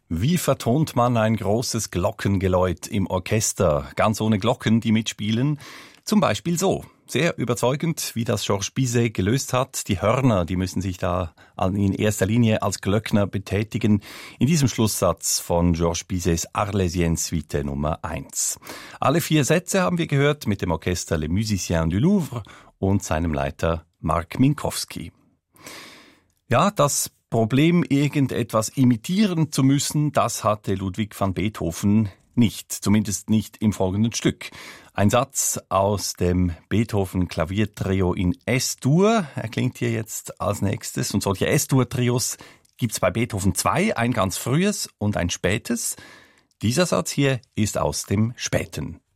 Wie vertont man ein großes Glockengeläut im Orchester, ganz ohne Glocken, die mitspielen? Zum Beispiel so. Sehr überzeugend, wie das Georges Bizet gelöst hat. Die Hörner, die müssen sich da in erster Linie als Glöckner betätigen. In diesem Schlusssatz von Georges Bizets Arlésienne-Suite Nummer 1. Alle 4 Sätze haben wir gehört mit dem Orchester Les Musiciens du Louvre und seinem Leiter Mark Minkowski. Ja, das Problem, irgendetwas imitieren zu müssen, das hatte Ludwig van Beethoven nicht, zumindest nicht im folgenden Stück. Ein Satz aus dem Beethoven-Klaviertrio in S-Dur erklingt hier jetzt als nächstes. Und solche S-Dur-Trios gibt's bei Beethoven 2, ein ganz frühes und ein spätes. Dieser Satz hier ist aus dem späten.